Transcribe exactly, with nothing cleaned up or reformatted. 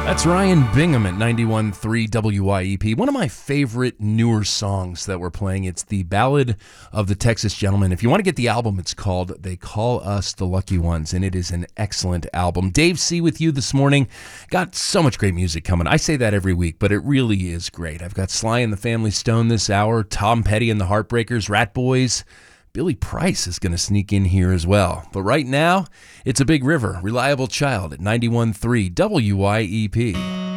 That's Ryan Bingham at ninety-one point three W Y E P. One of my favorite newer songs that we're playing. It's the Ballad of the Texas Gentleman. If you want to get the album, it's called They Call Us the Lucky Ones, and it is an excellent album. Dave C. with you this morning. Got so much great music coming. I say that every week, but it really is great. I've got Sly and the Family Stone this hour, Tom Petty and the Heartbreakers, Rat Boys. Billy Price is going to sneak in here as well. But right now, it's a Big River, Reliable Child at ninety-one point three W Y E P.